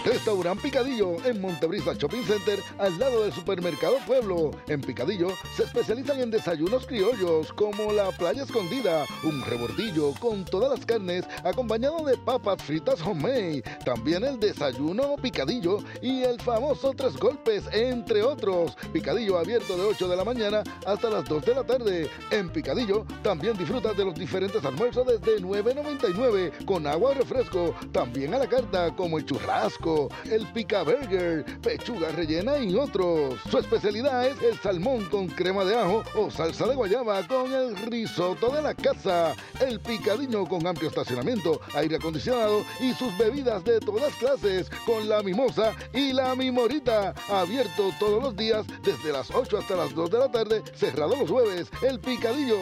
Restaurant Picadillo en Montebrisa Shopping Center, al lado del Supermercado Pueblo. En Picadillo se especializan en desayunos criollos como la playa escondida, un rebordillo con todas las carnes acompañado de papas fritas homemade. También el desayuno picadillo y el famoso tres golpes, entre otros. Picadillo abierto de 8 de la mañana hasta las 2 de la tarde. En Picadillo también disfrutas de los diferentes almuerzos desde $9.99 con agua o refresco. También a la carta como el churrasco, el pica burger, pechuga rellena y otros. Su especialidad es el salmón con crema de ajo o salsa de guayaba con el risotto de la casa. El Picadillo con amplio estacionamiento, aire acondicionado y sus bebidas de todas clases con la mimosa y la mimorita. Abierto todos los días desde las 8 hasta las 2 de la tarde, cerrado los jueves. El Picadillo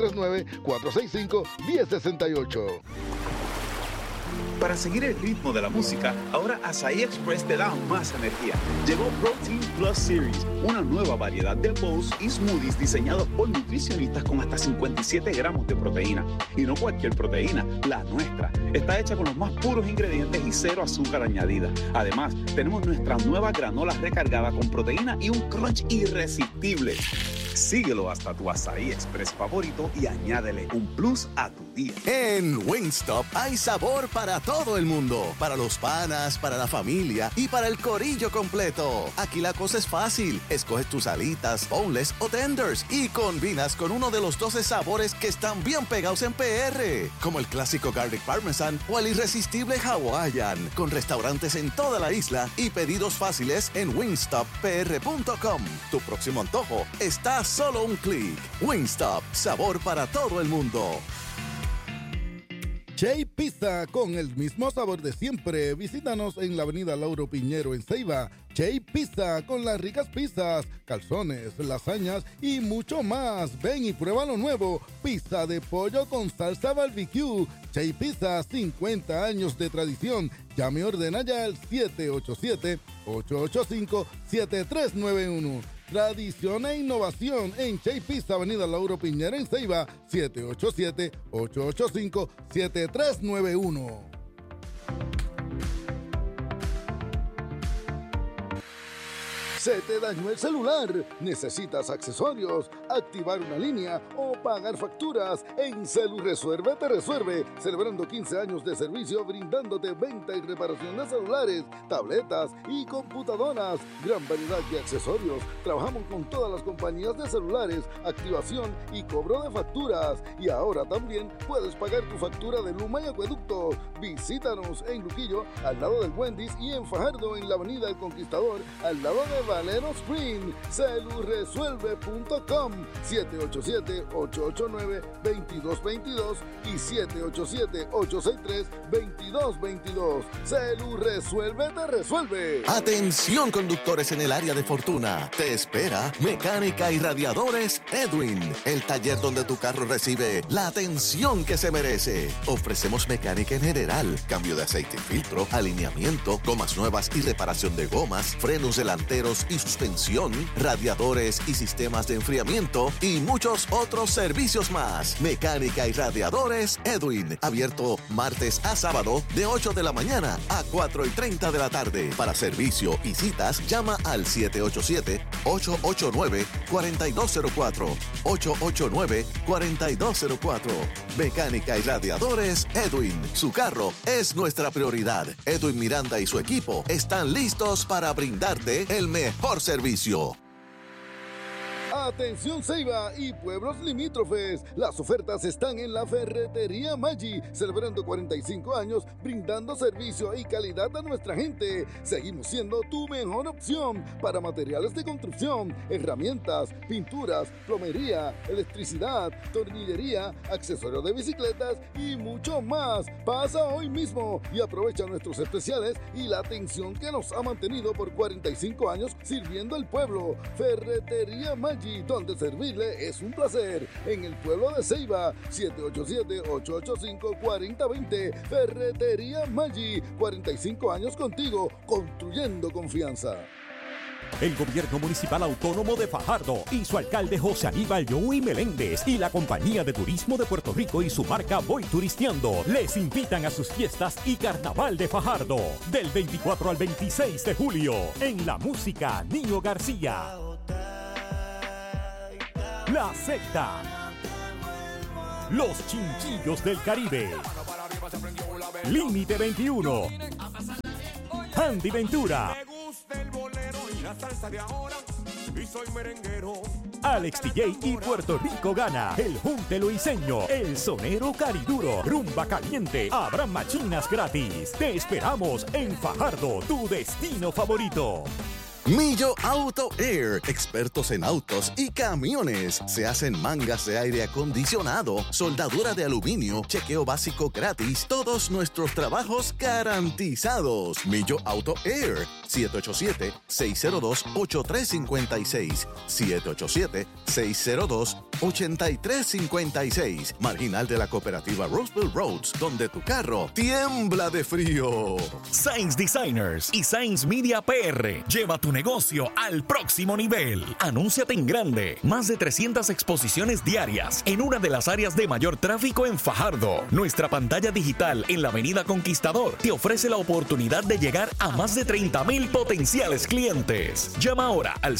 939-465-1068. Para seguir el ritmo de la música, ahora Asahi Express te da más energía. Llegó Protein Plus Series, una nueva variedad de bowls y smoothies diseñados por nutricionistas con hasta 57 gramos de proteína. Y no cualquier proteína, la nuestra. Está hecha con los más puros ingredientes y cero azúcar añadida. Además, tenemos nuestra nueva granola recargada con proteína y un crunch irresistible. Síguelo hasta tu Asahi Express favorito y añádele un plus a tu día. En Wingstop hay sabor para todo el mundo. Para los panas, para la familia y para el corillo completo. Aquí la cosa es fácil. Escoges tus alitas, boneless o tenders y combinas con uno de los 12 sabores que están bien pegados en PR. Como el clásico Garlic Parmesan o el irresistible Hawaiian. Con restaurantes en toda la isla y pedidos fáciles en wingstoppr.com. Tu próximo antojo está a solo un clic. Wingstop, sabor para todo el mundo. Chay Pizza, con el mismo sabor de siempre. Visítanos en la avenida Lauro Piñero en Ceiba. Chay Pizza, con las ricas pizzas, calzones, lasañas y mucho más. Ven y prueba lo nuevo. Pizza de pollo con salsa barbecue. Chay Pizza, 50 años de tradición. Llame y ordena ya al 787-885-7391. Tradición e innovación en Chay Pizza, avenida Lauro Piñera en Ceiba, 787-885-7391. ¿Se te dañó el celular? ¿Necesitas accesorios, activar una línea o pagar facturas? En CeluResuelve te resuelve, celebrando 15 años de servicio brindándote venta y reparación de celulares, tabletas y computadoras. Gran variedad de accesorios. Trabajamos con todas las compañías de celulares, activación y cobro de facturas. Y ahora también puedes pagar tu factura de Luma y Acueducto. Visítanos en Luquillo, al lado del Wendy's, y en Fajardo, en la avenida El Conquistador, al lado de Valero Spring. CeluResuelve.com, 787-889-2222 y 787-863-2222. CeluResuelve te resuelve. Atención, conductores en el área de Fortuna. Te espera Mecánica y Radiadores Edwin, el taller donde tu carro recibe la atención que se merece. Ofrecemos mecánica en general, cambio de aceite y filtro, alineamiento, gomas nuevas y reparación de gomas, frenos delanteros y suspensión, radiadores y sistemas de enfriamiento y muchos otros servicios más. Mecánica y Radiadores Edwin, abierto martes a sábado de 8 de la mañana a 4:30 de la tarde. Para servicio y citas, llama al 787-889-4204. 889-4204. Mecánica y Radiadores Edwin. Su carro es nuestra prioridad. Edwin Miranda y su equipo están listos para brindarte el mejor servicio. Atención Ceiba y pueblos limítrofes, las ofertas están en la Ferretería Maggi, celebrando 45 años brindando servicio y calidad a nuestra gente. Seguimos siendo tu mejor opción para materiales de construcción, herramientas, pinturas, plomería, electricidad, tornillería, accesorios de bicicletas y mucho más. Pasa hoy mismo y aprovecha nuestros especiales y la atención que nos ha mantenido por 45 años sirviendo al pueblo. Ferretería Maggi, donde servirle es un placer. En el pueblo de Ceiba, 787-885-4020. Ferretería Maggi, 45 años contigo, construyendo confianza. El Gobierno Municipal Autónomo de Fajardo y su alcalde José Aníbal Joey Meléndez y la Compañía de Turismo de Puerto Rico y su marca Voy Turisteando les invitan a sus fiestas y Carnaval de Fajardo del 24 al 26 de julio en La Música Nino García, La Secta, Los Chinchillos del Caribe, Límite 21, Andy Ventura, Alex DJ y Puerto Rico Gana, El Junte Luiseño, El Sonero Cariduro, Rumba Caliente, habrá machinas gratis. Te esperamos en Fajardo, tu destino favorito. Millo Auto Air, expertos en autos y camiones. Se hacen mangas de aire acondicionado, soldadura de aluminio, chequeo básico gratis, todos nuestros trabajos garantizados. Millo Auto Air, 787-602-8356, 787-602-8356. Marginal de la cooperativa Roseville Roads, donde tu carro tiembla de frío. Sainz Designers y Sainz Media PR. Lleva tu negocio al próximo nivel. Anúnciate en grande. Más de 300 exposiciones diarias en una de las áreas de mayor tráfico en Fajardo. Nuestra pantalla digital en la Avenida Conquistador te ofrece la oportunidad de llegar a más de 30,000 potenciales clientes. Llama ahora al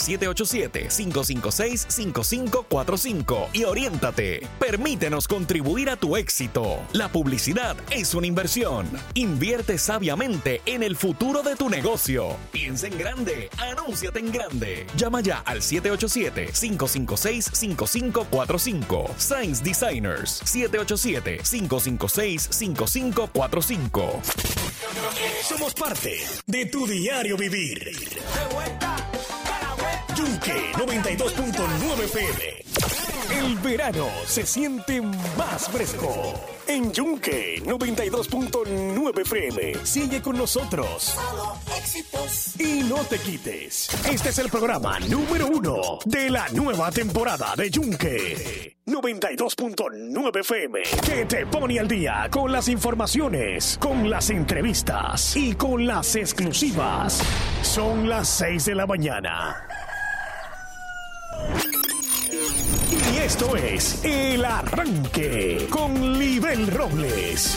787-556-5545 y oriéntate. Permítenos contribuir a tu éxito. La publicidad es una inversión. Invierte sabiamente en el futuro de tu negocio. Piensa en grande. Anúnciate en grande. Llama ya al 787-556-5545. Sainz Designers, 787-556-5545. Somos parte de tu diario vivir. Yunque 92.9 FM. El verano se siente más fresco. En Yunque 92.9 FM. Sigue con nosotros. Solo éxitos. Y no te quites. Este es el programa número 1 de la nueva temporada de Yunque 92.9 FM. Que te pone al día con las informaciones, con las entrevistas y con las exclusivas. Son las 6 de la mañana. Y esto es El Arranque con Libel Robles.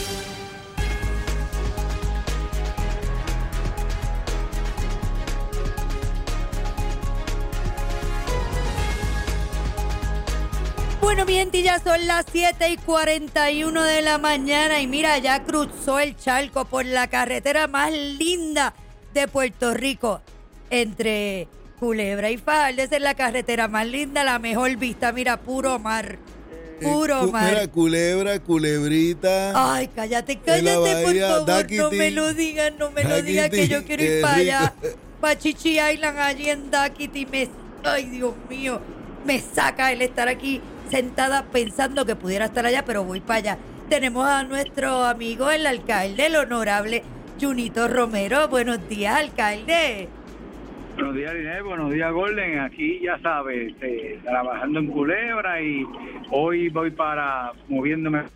Bueno, mi gente, ya son las 7:41 de la mañana y mira, ya cruzó el charco por la carretera más linda de Puerto Rico entre Culebra y Fajardo. Esa es la carretera más linda, la mejor vista. Mira, puro mar. Puro mar. Mira, Culebra, Culebrita. Ay, cállate, por favor. Daquiti, no me lo digas, que yo quiero ir para allá. Para Chichi Island, allí en Daquiti. Ay, Dios mío. Me saca el estar aquí sentada pensando que pudiera estar allá, pero voy para allá. Tenemos a nuestro amigo, el alcalde, el honorable Junito Romero. Buenos días, alcalde. Buenos días, Inés. Buenos días, Golden. Aquí, ya sabes, trabajando en Culebra y hoy voy para moviéndome.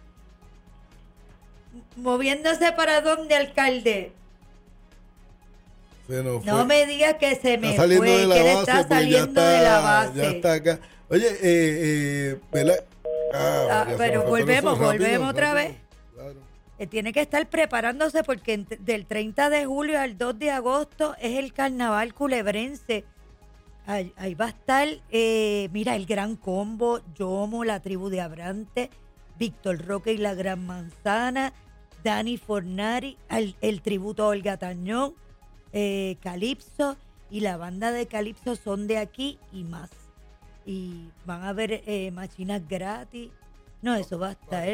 ¿Moviéndose para dónde, alcalde? No me digas que se me fue, que él está saliendo de la base. Ya está acá. Oye, ¿verdad? Pero volvemos otra vez. Claro. Tiene que estar preparándose porque del 30 de julio al 2 de agosto es el carnaval culebrense. Ahí va a estar, mira, el Gran Combo, Yomo, la Tribu de Abrante, Víctor Roque y la Gran Manzana, Dani Fornari, el tributo a Olga Tañón, Calipso, y la banda de Calipso son de aquí y más. Y van a haber machinas gratis. No, eso va a estar,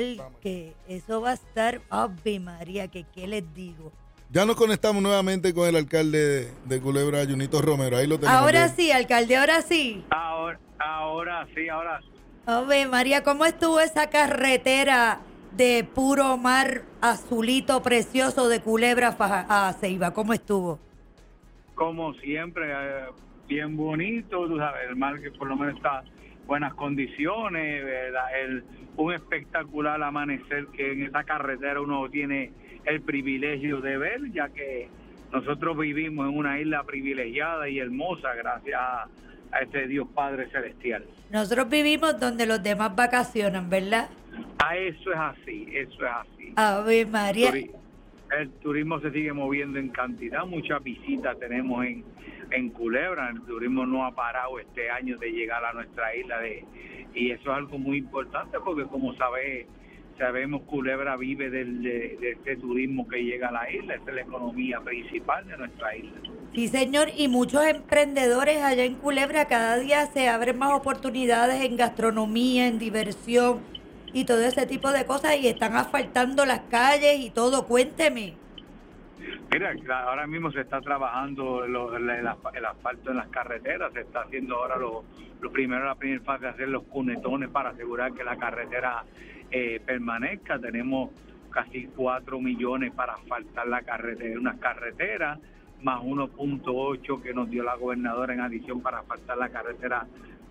Ave María, que qué les digo. Ya nos conectamos nuevamente con el alcalde de Culebra, Junito Romero. Ahí lo tenemos. Ahora sí, alcalde, ahora sí. Ahora sí. Ave María, ¿cómo estuvo esa carretera de puro mar azulito precioso de Culebra a Ceiba? ¿Cómo estuvo? Como siempre, bien bonito, tú sabes, el mar que por lo menos está en buenas condiciones, ¿verdad? Un espectacular amanecer que en esa carretera uno tiene el privilegio de ver, ya que nosotros vivimos en una isla privilegiada y hermosa gracias a este Dios Padre Celestial. Nosotros vivimos donde los demás vacacionan, ¿verdad? Eso es así, eso es así. Ave María. El turismo se sigue moviendo en cantidad, muchas visitas tenemos en Culebra, el turismo no ha parado este año de llegar a nuestra isla, y eso es algo muy importante porque como sabemos Culebra vive de este turismo que llega a la isla, esta es la economía principal de nuestra isla. Sí, señor, y muchos emprendedores allá en Culebra, cada día se abren más oportunidades en gastronomía, en diversión y todo ese tipo de cosas, y están asfaltando las calles y todo. Cuénteme. Mira, ahora mismo se está trabajando el asfalto en las carreteras, se está haciendo ahora la primera fase de hacer los cunetones para asegurar que la carretera permanezca. Tenemos casi 4 millones para asfaltar la carretera, unas carreteras, más 1.8 que nos dio la gobernadora en adición para asfaltar la carretera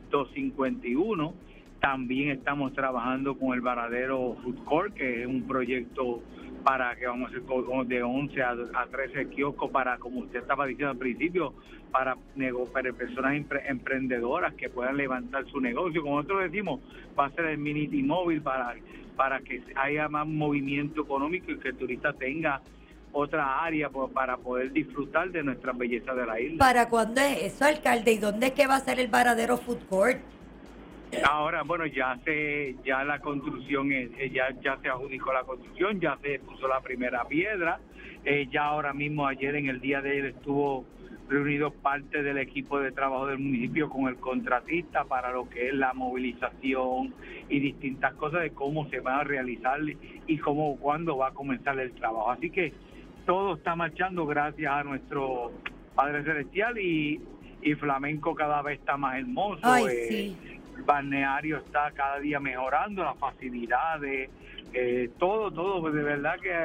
251. También estamos trabajando con el Varadero Food Court, que es un proyecto para que vamos a hacer de 11 a 13 kioscos para, como usted estaba diciendo al principio, para personas emprendedoras que puedan levantar su negocio. Como nosotros decimos, va a ser el mini T-Mobile para que haya más movimiento económico y que el turista tenga otra área para poder disfrutar de nuestra belleza de la isla. ¿Para cuándo es eso, alcalde? ¿Y dónde es que va a ser el Varadero Food Court? Ahora, bueno, ya la construcción, ya se adjudicó la construcción, ya se puso la primera piedra, ya ahora mismo ayer, en el día de ayer, estuvo reunido parte del equipo de trabajo del municipio con el contratista para lo que es la movilización y distintas cosas de cómo se va a realizar y cuándo va a comenzar el trabajo. Así que todo está marchando gracias a nuestro Padre Celestial y Flamenco cada vez está más hermoso. Ay, sí. El balneario está cada día mejorando, las facilidades, todo, pues de verdad que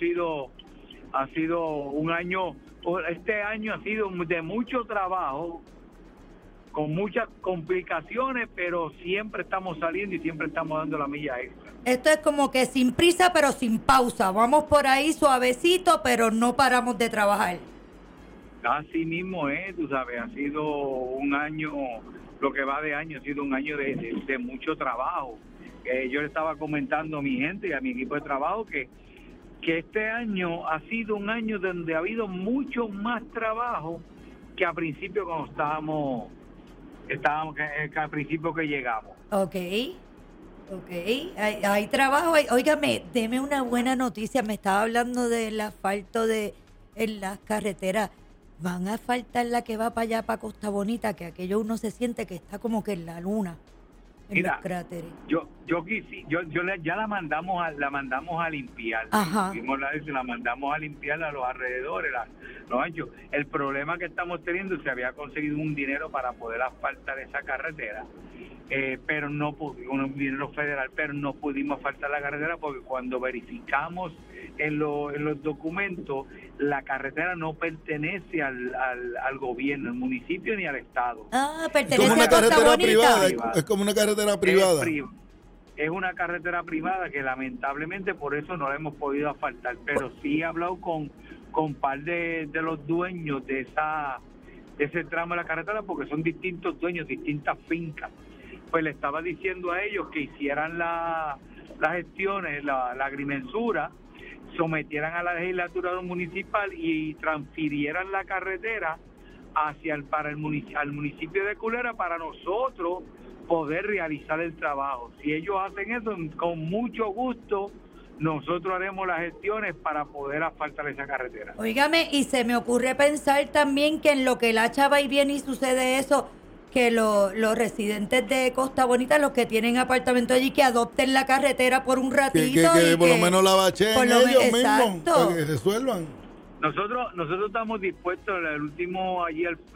ha sido un año, este año ha sido de mucho trabajo, con muchas complicaciones, pero siempre estamos saliendo y siempre estamos dando la milla extra. Esto es como que sin prisa pero sin pausa, vamos por ahí suavecito, pero no paramos de trabajar. Así mismo es, tú sabes, ha sido un año, lo que va de año, ha sido un año de mucho trabajo. Yo le estaba comentando a mi gente y a mi equipo de trabajo que este año ha sido un año donde ha habido mucho más trabajo que al principio cuando estábamos que al principio que llegamos. Ok, hay trabajo. Óigame, deme una buena noticia. Me estaba hablando del asfalto en las carreteras. Van a asfaltar la que va para allá, para Costa Bonita, que aquello uno se siente que está como que en la luna, en los cráteres. Ya la mandamos a limpiar. Ajá. La mandamos a limpiar a los alrededores, los anchos. El problema que estamos teniendo, se había conseguido un dinero para poder asfaltar esa carretera, pero no un dinero federal, pero no pudimos asfaltar la carretera porque cuando verificamos en los documentos, la carretera no pertenece al gobierno, al municipio ni al estado. Pertenece a Costa Bonita. Privada. Es como una carretera privada. Es una carretera privada que lamentablemente por eso no la hemos podido asfaltar, pero sí he hablado con par de los dueños de ese tramo de la carretera, porque son distintos dueños, distintas fincas. Pues le estaba diciendo a ellos que hicieran las gestiones, la agrimensura, sometieran a la legislatura municipal y transfirieran la carretera al municipio de Culebra para nosotros poder realizar el trabajo. Si ellos hacen eso, con mucho gusto nosotros haremos las gestiones para poder asfaltar esa carretera. Óigame, y se me ocurre pensar también que en lo que la chava y viene y sucede eso, que los residentes de Costa Bonita, los que tienen apartamento allí, que adopten la carretera por un ratito. Que por lo menos la bacheen ellos mismos, para que resuelvan. Nosotros estamos dispuestos. El último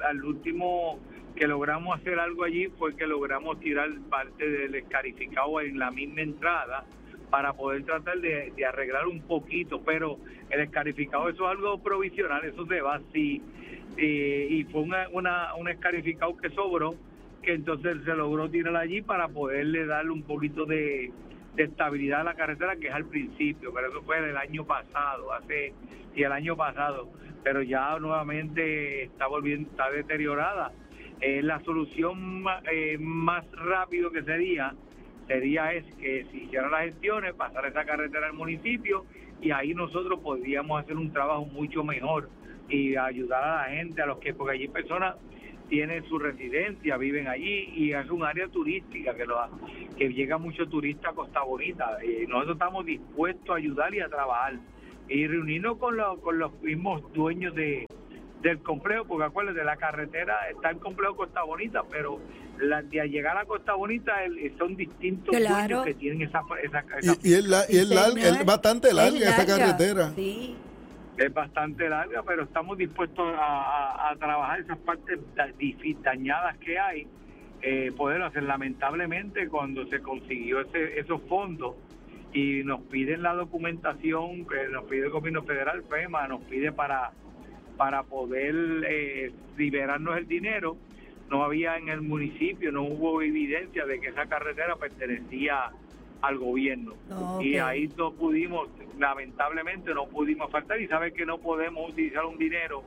que logramos hacer algo allí fue que logramos tirar parte del escarificado en la misma entrada para poder tratar de arreglar un poquito, pero el escarificado, eso es algo provisional, eso se va así. Y fue un escarificado que sobró, que entonces se logró tirar allí para poderle darle un poquito de estabilidad a la carretera, que es al principio, pero eso fue el año pasado, pero ya nuevamente está deteriorada. La solución más rápido que sería es que si hicieran las gestiones, pasar esa carretera al municipio, y ahí nosotros podríamos hacer un trabajo mucho mejor y ayudar a la gente, porque allí personas tienen su residencia, viven allí, y es un área turística que llega mucho turista a Costa Bonita. Nosotros estamos dispuestos a ayudar y a trabajar y reunirnos con los mismos dueños del complejo, porque acuérdense, la carretera está el complejo Costa Bonita, pero de llegar a Costa Bonita son distintos dueños que tienen esa y es bastante larga esa carretera. Sí. Es bastante larga, pero estamos dispuestos a trabajar esas partes dañadas que hay, poderlo hacer. Lamentablemente, cuando se consiguió esos fondos y nos piden la documentación, que nos pide el gobierno federal, FEMA, nos pide para poder liberarnos el dinero, no había en el municipio, no hubo evidencia de que esa carretera pertenecía al gobierno. Okay. Y ahí lamentablemente no pudimos faltar, y sabe que no podemos utilizar un dinero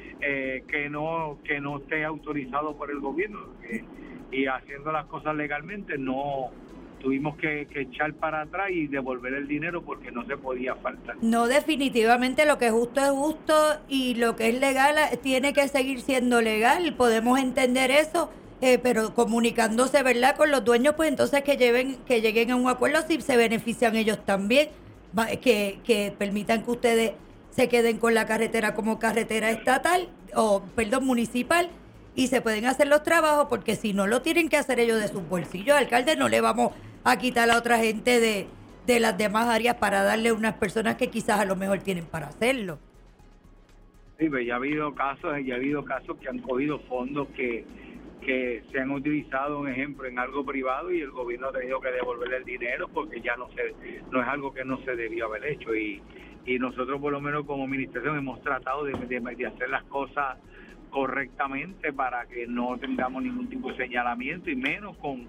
que no esté autorizado por el gobierno, y haciendo las cosas legalmente no tuvimos que echar para atrás y devolver el dinero porque no se podía faltar. No, definitivamente lo que es justo y lo que es legal tiene que seguir siendo legal, podemos entender eso. Pero comunicándose, ¿verdad?, con los dueños, pues entonces que lleguen a un acuerdo si se benefician ellos también, que permitan que ustedes se queden con la carretera como carretera estatal, municipal, y se pueden hacer los trabajos, porque si no lo tienen que hacer ellos de sus bolsillos, alcalde, no le vamos a quitar a otra gente de las demás áreas para darle a unas personas que quizás a lo mejor tienen para hacerlo. Sí, pues ya ha habido casos que han cogido fondos que se han utilizado, un ejemplo, en algo privado, y el gobierno ha tenido que devolverle el dinero porque ya no es algo que no se debió haber hecho, y nosotros por lo menos como administración hemos tratado de hacer las cosas correctamente para que no tengamos ningún tipo de señalamiento, y menos con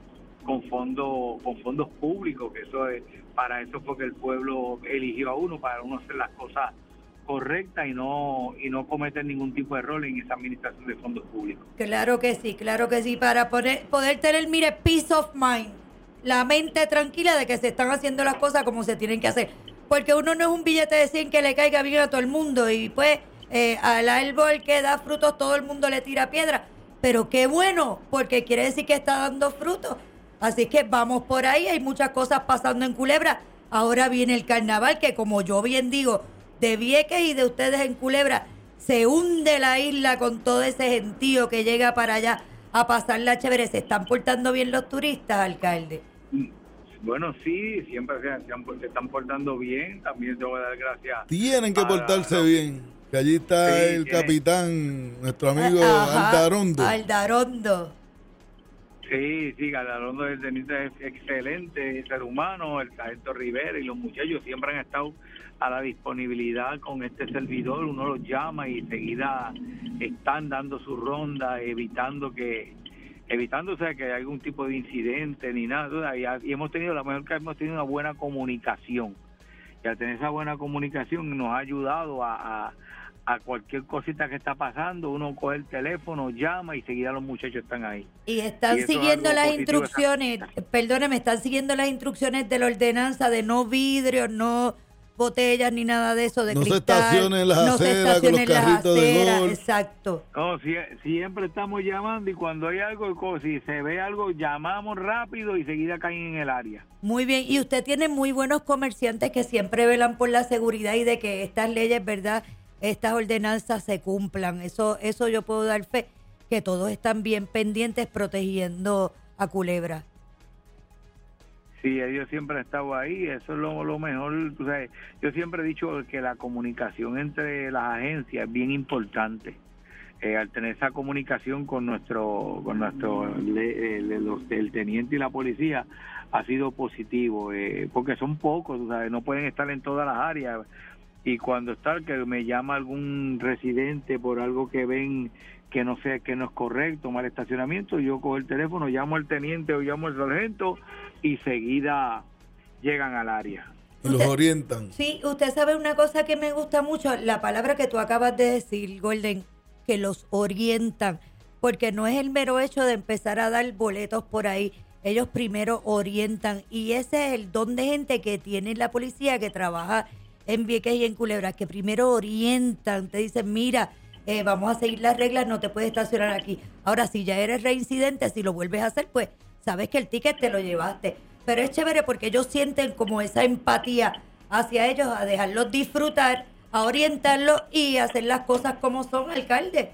fondos públicos, que para eso fue que el pueblo eligió a uno, para uno hacer las cosas correcta y no cometer ningún tipo de error en esa administración de fondos públicos. Claro que sí, para poder tener, peace of mind, la mente tranquila de que se están haciendo las cosas como se tienen que hacer, porque uno no es un billete de 100 que le caiga bien a todo el mundo, y pues al árbol que da frutos todo el mundo le tira piedra, pero qué bueno, porque quiere decir que está dando frutos. Así que vamos por ahí, hay muchas cosas pasando en Culebra. Ahora viene el carnaval, que como yo bien digo, de Vieques y de ustedes en Culebra, se hunde la isla con todo ese gentío que llega para allá a pasarla chévere. ¿Se están portando bien los turistas, alcalde? Bueno, sí, siempre se están portando bien. También tengo que dar gracias. Tienen que portarse bien. Que allí está el capitán, nuestro amigo Aldarondo. Sí, Aldarondo es excelente ser humano, el sargento Rivera y los muchachos siempre han estado a la disponibilidad con este servidor. Uno los llama y enseguida están dando su ronda, evitándose que haya algún tipo de incidente ni nada. Y hemos tenido una buena comunicación. Y al tener esa buena comunicación nos ha ayudado a cualquier cosita que está pasando, uno coge el teléfono, llama y enseguida los muchachos están ahí. Y están siguiendo las instrucciones, están siguiendo las instrucciones de la ordenanza de no vidrios, no botellas ni nada de eso, de no cristal. Se estacionen en las aceras con los carritos de golf. Exacto. No, siempre estamos llamando, y cuando hay algo, si se ve algo, llamamos rápido y enseguida caen en el área. Muy bien, y usted tiene muy buenos comerciantes que siempre velan por la seguridad y de que estas leyes, ¿verdad?, estas ordenanzas se cumplan. Eso yo puedo dar fe, que todos están bien pendientes protegiendo a Culebra. Sí, ellos siempre han estado ahí, eso es lo mejor. Tú sabes, yo siempre he dicho que la comunicación entre las agencias es bien importante. Al tener esa comunicación con el teniente y la policía ha sido positivo, porque son pocos, tú sabes, no pueden estar en todas las áreas. Y cuando que me llama algún residente por algo que ven que no es correcto, mal estacionamiento, yo cojo el teléfono, llamo al teniente o llamo al sargento y seguida llegan al área. Y los orientan. Sí, usted sabe una cosa que me gusta mucho, la palabra que tú acabas de decir, Golden, que los orientan, porque no es el mero hecho de empezar a dar boletos por ahí, ellos primero orientan, y ese es el don de gente que tiene la policía que trabaja en Vieques y en Culebra, que primero orientan, te dicen, mira, vamos a seguir las reglas, no te puedes estacionar aquí. Ahora, si ya eres reincidente, si lo vuelves a hacer, pues sabes que el ticket te lo llevaste. Pero es chévere porque ellos sienten como esa empatía hacia ellos, a dejarlos disfrutar, a orientarlos y hacer las cosas como son, alcalde.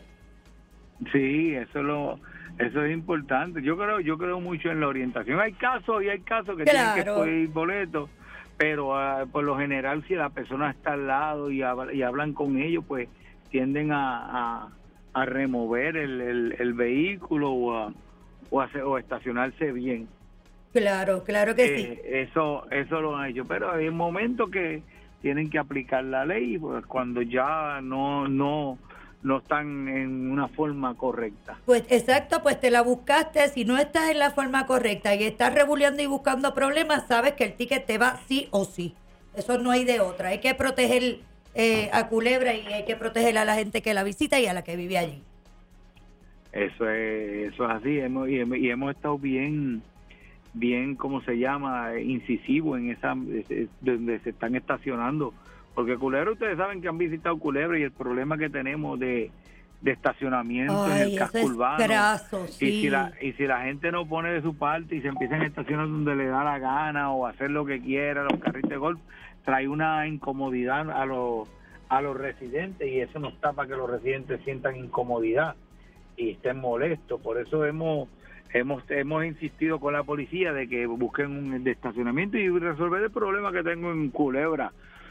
Sí, eso es importante. Yo creo mucho en la orientación. Hay casos que tienen que pedir boletos, pero por lo general si la persona está al lado y hablan con ellos, pues tienden a remover el vehículo o estacionarse bien. Claro que sí. Eso lo han hecho, pero hay momentos que tienen que aplicar la ley, pues cuando ya no están en una forma correcta. Pues exacto, pues te la buscaste. Si no estás en la forma correcta y estás rebuleando y buscando problemas, sabes que el ticket te va sí o sí. Eso no hay de otra. Hay que proteger a Culebra y hay que proteger a la gente que la visita y a la que vive allí. Eso es así. Hemos estado bien, ¿cómo se llama? Incisivo en esa donde se están estacionando. Porque Culebra, ustedes saben que han visitado Culebra y el problema que tenemos de estacionamiento en el casco urbano. Graso, sí. Y si la gente no pone de su parte y se empiezan a estacionar donde le da la gana o hacer lo que quiera, los carritos de golf, trae una incomodidad a los residentes, y eso no está para que los residentes sientan incomodidad y estén molestos. Por eso hemos insistido con la policía de que busquen un de estacionamiento y resolver el problema que tengo en Culebra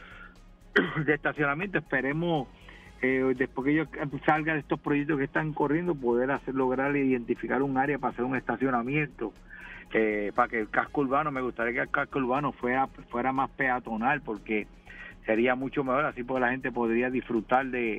de estacionamiento. Esperemos después que ellos salgan de estos proyectos que están corriendo, poder lograr identificar un área para hacer un estacionamiento, para que el casco urbano, me gustaría que el casco urbano fuera más peatonal, porque sería mucho mejor, así porque la gente podría disfrutar de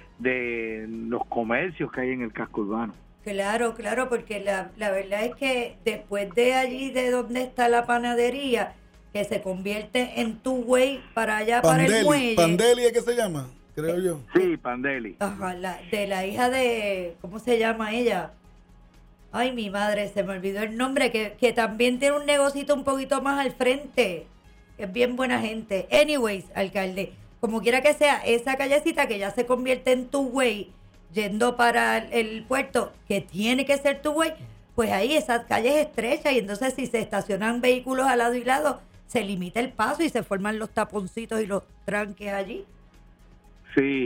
los comercios que hay en el casco urbano. Claro, porque la verdad es que después de allí, de donde está la panadería, que se convierte en two-way para allá, para el muelle. Pandeli es que se llama, creo yo. Sí, Pandeli. Ajá, de la hija de, ¿cómo se llama ella? Ay, mi madre, se me olvidó el nombre, que también tiene un negocito un poquito más al frente, que es bien buena gente. Anyways, alcalde, como quiera que sea, esa callecita que ya se convierte en two-way, yendo para el puerto, que tiene que ser two-way, pues ahí esa calle es estrecha, y entonces si se estacionan vehículos al lado y lado, se limita el paso y se forman los taponcitos y los tranques allí. Sí.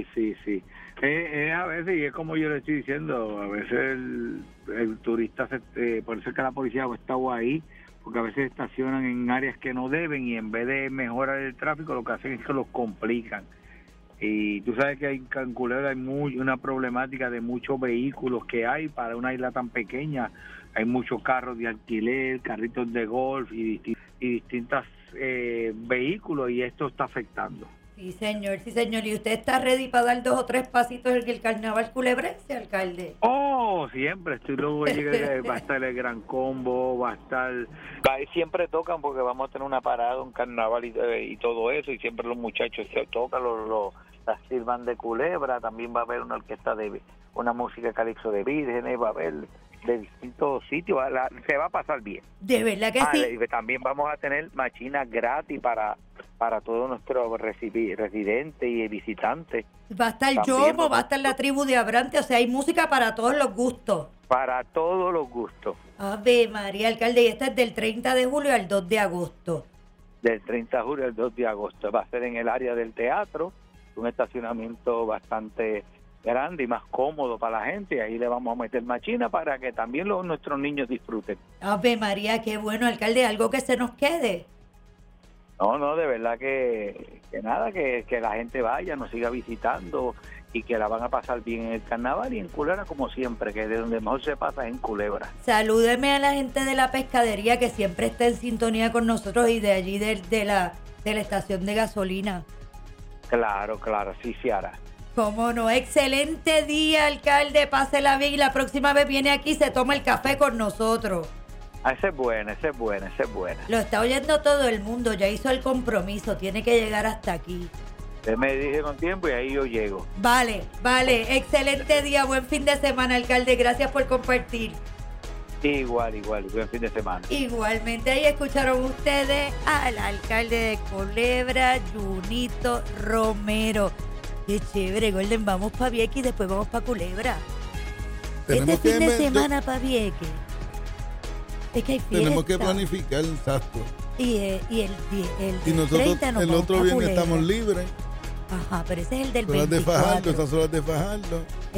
A veces, y es como yo le estoy diciendo, a veces el turista, por eso es que la policía ha estado ahí, porque a veces estacionan en áreas que no deben, y en vez de mejorar el tráfico, lo que hacen es que los complican. Y tú sabes que en Culebra hay una problemática de muchos vehículos que hay para una isla tan pequeña. Hay muchos carros de alquiler, carritos de golf y distintos vehículos, y esto está afectando. Sí, señor. ¿Y usted está ready para dar 2 o 3 pasitos en el carnaval culebrense, alcalde? Oh, siempre. Luego va a estar el Gran Combo, va a estar... Siempre tocan, porque vamos a tener una parada, un carnaval y todo eso, y siempre los muchachos se tocan, las sirvan de Culebra. También va a haber una orquesta una música calipso de vírgenes, va a haber de distintos sitios, se va a pasar bien. De verdad que sí. También vamos a tener machinas gratis para todos nuestros residentes y visitantes. Va a estar Yomo, va a estar la tribu de Abrante, o sea, hay música para todos los gustos. Para todos los gustos. Ave María, alcalde, y esta es del 30 de julio al 2 de agosto. Del 30 de julio al 2 de agosto. Va a ser en el área del teatro, un estacionamiento bastante grande y más cómodo para la gente, y ahí le vamos a meter machina para que también nuestros niños disfruten. Ave María, qué bueno, alcalde, algo que se nos quede. No, de verdad que nada, que la gente vaya, nos siga visitando y que la van a pasar bien en el carnaval y en Culebra como siempre, que de donde mejor se pasa es en Culebra. Salúdeme a la gente de la pescadería que siempre está en sintonía con nosotros y de allí de la estación de gasolina. Claro, sí se hará. Cómo no, excelente día, alcalde, pásela bien y la próxima vez viene aquí y se toma el café con nosotros. Esa es buena. Lo está oyendo todo el mundo, ya hizo el compromiso, tiene que llegar hasta aquí. Usted me dice con tiempo y ahí yo llego. Vale, excelente día, buen fin de semana, alcalde, gracias por compartir. Igual, buen fin de semana. Igualmente, ahí escucharon ustedes al alcalde de Culebra, Junito Romero. Qué chévere, Golden, vamos para Vieques y después vamos para Culebra. Este fin de semana para Vieques. Es que hay fiesta. Tenemos que planificar, exacto. Y el nosotros 30 nos el vamos otro pa' viernes Culebra. estamos libres. Ajá, pero ese es el del Horas 24. esas horas de Fajardo.